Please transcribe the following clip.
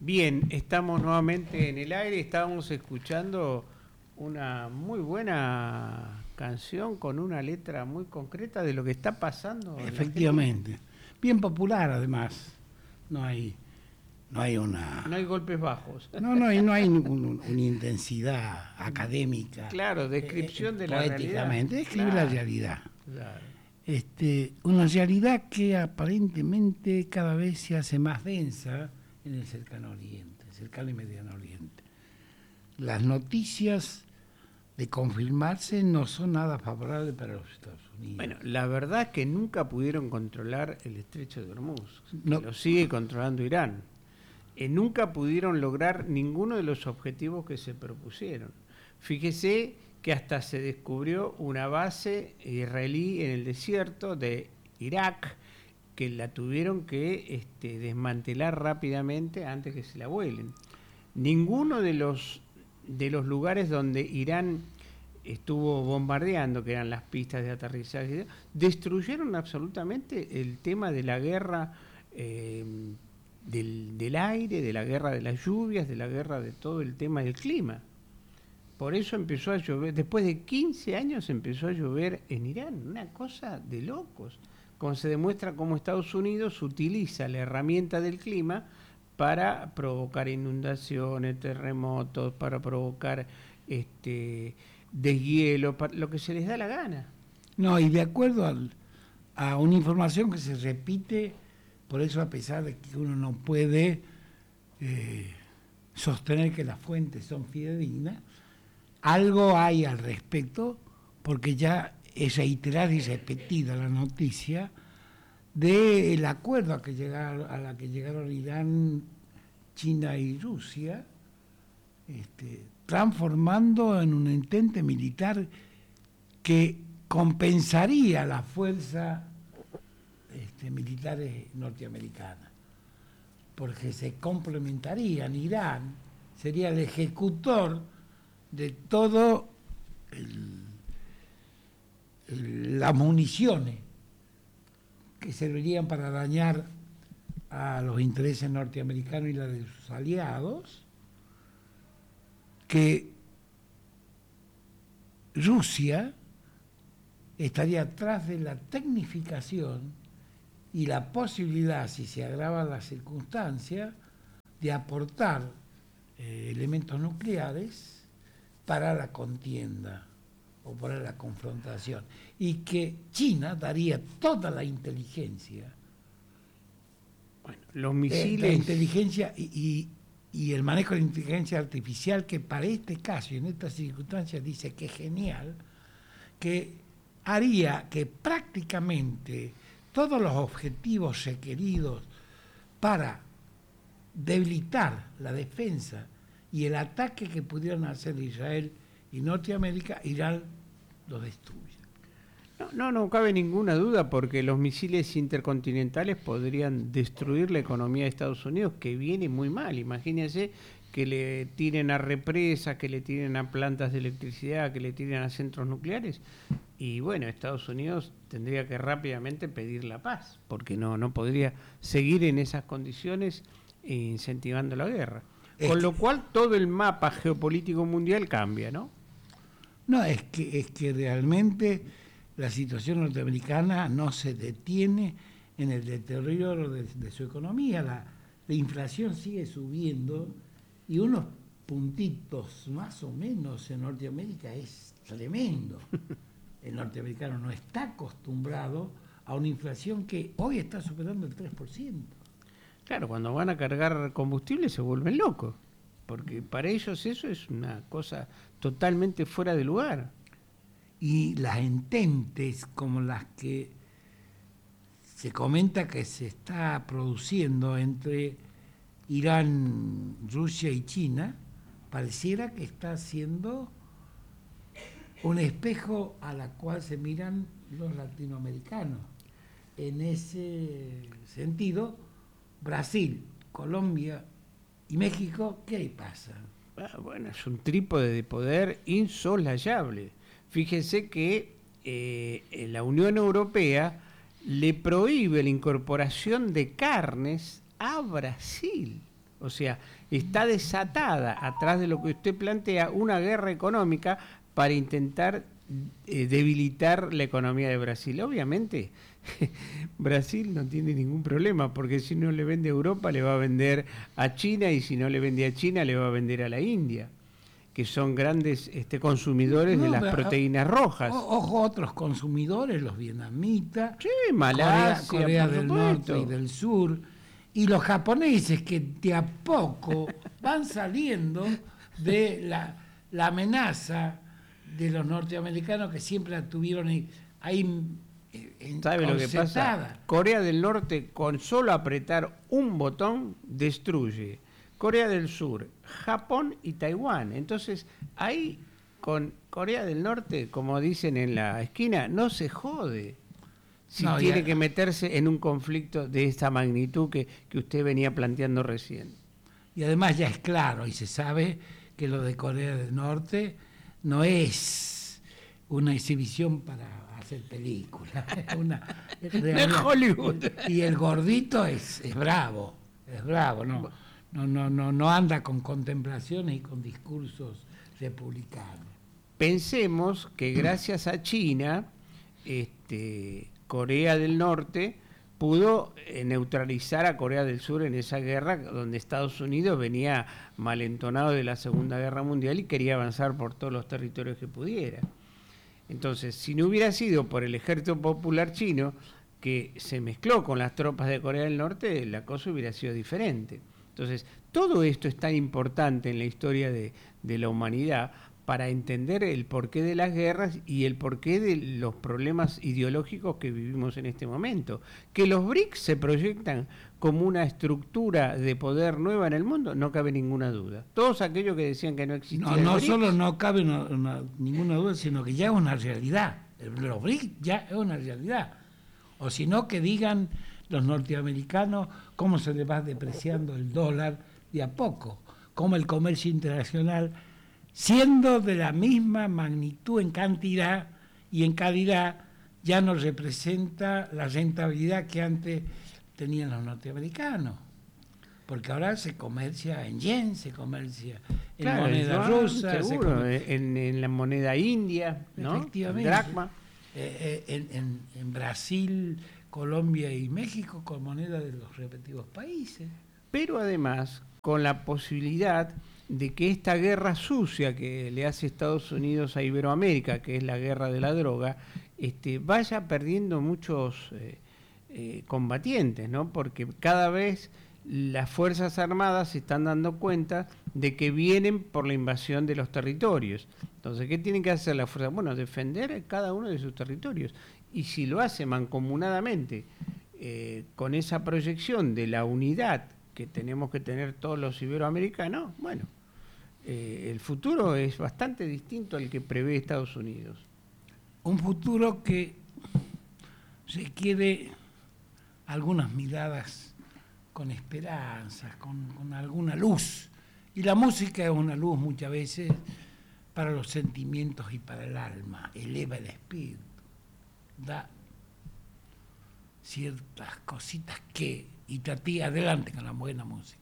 Bien, estamos nuevamente en el aire, estábamos escuchando una muy buena canción con una letra muy concreta de lo que está pasando en Efectivamente. Bien popular además. No hay una... No hay golpes bajos. No hay una intensidad académica. Claro, descripción de la realidad. Poéticamente, describe Claro, la realidad. claro. Una realidad que aparentemente cada vez se hace más densa en el cercano Oriente, cercano y mediano Oriente. Las noticias de confirmarse no son nada favorables para los Estados Unidos. Bueno, la verdad es que nunca pudieron controlar el estrecho de Hormuz, No. lo sigue controlando Irán. Nunca pudieron lograr ninguno de los objetivos que se propusieron. Fíjese que hasta se descubrió una base israelí en el desierto de Irak, que la tuvieron que desmantelar rápidamente antes que se la vuelen. Ninguno de los lugares donde Irán estuvo bombardeando, que eran las pistas de aterrizaje, destruyeron absolutamente el tema de la guerra del aire, de la guerra de las lluvias, de la guerra de todo el tema del clima. Por eso empezó a llover, después de 15 años empezó a llover en Irán, una cosa de locos, como se demuestra cómo Estados Unidos utiliza la herramienta del clima para provocar inundaciones, terremotos, para provocar deshielo, lo que se les da la gana. No, y de acuerdo a una información que se repite, por eso a pesar de que uno no puede sostener que las fuentes son fidedignas, algo hay al respecto, porque ya es reiterada y repetida la noticia del acuerdo a la que llegaron Irán, China y Rusia, transformando en un entente militar que compensaría la fuerza militares norteamericanas, porque se complementarían. Irán sería el ejecutor de todo las municiones que servirían para dañar a los intereses norteamericanos y la de sus aliados, que Rusia estaría atrás de la tecnificación y la posibilidad, si se agravan las circunstancias, de aportar elementos nucleares para la contienda o para la confrontación, y que China daría toda la inteligencia, los misiles, la inteligencia y el manejo de inteligencia artificial, que para este caso y en estas circunstancias dice que es genial, que haría que prácticamente todos los objetivos requeridos para debilitar la defensa y el ataque que pudieran hacer Israel y Norteamérica, Irán los destruye. No cabe ninguna duda, porque los misiles intercontinentales podrían destruir la economía de Estados Unidos, que viene muy mal. Imagínense que le tiren a represas, que le tiren a plantas de electricidad, que le tiren a centros nucleares. Y bueno, Estados Unidos tendría que rápidamente pedir la paz, porque no podría seguir en esas condiciones incentivando la guerra. Con lo cual todo el mapa geopolítico mundial cambia, ¿no? No, es que realmente la situación norteamericana no se detiene en el deterioro de su economía. La inflación sigue subiendo y unos puntitos más o menos en Norteamérica es tremendo. El norteamericano no está acostumbrado a una inflación que hoy está superando el 3%. Claro, cuando van a cargar combustible se vuelven locos, porque para ellos eso es una cosa totalmente fuera de lugar. Y las ententes como las que se comenta que se está produciendo entre Irán, Rusia y China, pareciera que está siendo un espejo a la cual se miran los latinoamericanos. En ese sentido, Brasil, Colombia y México, ¿qué pasa? Bueno, es un trípode de poder insoslayable. Fíjense que la Unión Europea le prohíbe la incorporación de carnes a Brasil. O sea, está desatada, atrás de lo que usted plantea, una guerra económica para intentar debilitar la economía de Brasil. Obviamente, Brasil no tiene ningún problema, porque si no le vende a Europa, le va a vender a China, y si no le vende a China, le va a vender a la India, que son grandes consumidores de las proteínas rojas. Ojo, otros consumidores, los vietnamitas, Sí, Malasia, Corea por del supuesto. Norte y del Sur, y los japoneses que de a poco van saliendo de la amenaza de los norteamericanos, que siempre la tuvieron ahí ¿Sabe lo que pasa? concertada. Corea del Norte, con solo apretar un botón, destruye Corea del Sur, Japón y Taiwán. Entonces, ahí con Corea del Norte, como dicen en la esquina, no se jode si No, tiene ya- que meterse en un conflicto de esta magnitud que usted venía planteando recién. Y además ya es claro y se sabe que lo de Corea del Norte no es una exhibición para hacer películas, es De Hollywood. Y el gordito es bravo, no anda con contemplaciones y con discursos republicanos. Pensemos que gracias a China, Corea del Norte pudo neutralizar a Corea del Sur en esa guerra donde Estados Unidos venía malentonado de la Segunda Guerra Mundial y quería avanzar por todos los territorios que pudiera. Entonces, si no hubiera sido por el Ejército Popular Chino, que se mezcló con las tropas de Corea del Norte, la cosa hubiera sido diferente. Entonces, todo esto es tan importante en la historia de la humanidad para entender el porqué de las guerras y el porqué de los problemas ideológicos que vivimos en este momento. Que los BRICS se proyectan como una estructura de poder nueva en el mundo, no cabe ninguna duda. Todos aquellos que decían que no existía No BRICS, solo no cabe ninguna duda, sino que ya es una realidad. Los BRICS ya es una realidad. O si no, que digan los norteamericanos cómo se les va depreciando el dólar de a poco, cómo el comercio internacional, siendo de la misma magnitud en cantidad y en calidad, ya no representa la rentabilidad que antes tenían los norteamericanos. Porque ahora se comercia en yen, se comercia en claro, moneda rusa, seguro, en la moneda india, ¿no? Efectivamente. Dracma. En Brasil, Colombia y México con moneda de los respectivos países. Pero además, con la posibilidad de que esta guerra sucia que le hace Estados Unidos a Iberoamérica, que es la guerra de la droga, vaya perdiendo muchos combatientes, ¿no? Porque cada vez las Fuerzas Armadas se están dando cuenta de que vienen por la invasión de los territorios. Entonces, ¿qué tienen que hacer las fuerzas? Bueno, defender cada uno de sus territorios. Y si lo hace mancomunadamente, con esa proyección de la unidad que tenemos que tener todos los iberoamericanos, bueno, el futuro es bastante distinto al que prevé Estados Unidos. Un futuro que requiere algunas miradas con esperanza, con alguna luz. Y la música es una luz muchas veces para los sentimientos y para el alma, eleva el espíritu, da ciertas cositas y Tati, adelante con la buena música.